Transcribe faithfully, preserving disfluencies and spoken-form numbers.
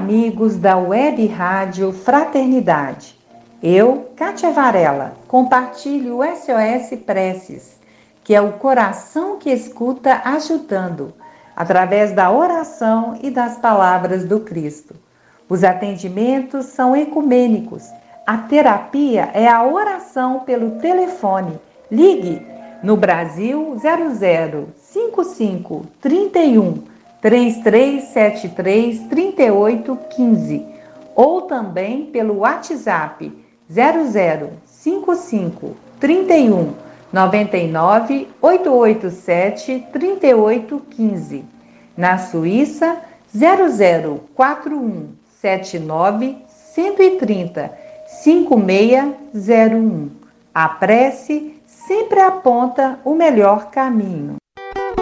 amigos da Web Rádio Fraternidade. Eu, Kátia Varela, compartilho o S O S Preces, que é o coração que escuta ajudando, através da oração e das palavras do Cristo. Os atendimentos são ecumênicos. A terapia é a oração pelo telefone. Ligue no Brasil zero zero cinco cinco trinta e um trinta e três setenta e três trinta e oito quinze ou também pelo WhatsApp zero zero cinco cinco trinta e um noventa e nove oitocentos e oitenta e sete trinta e oito quinze. Na Suíça zero zero quatro um sete nove um três zero cinco seis zero um. A prece sempre aponta o melhor caminho.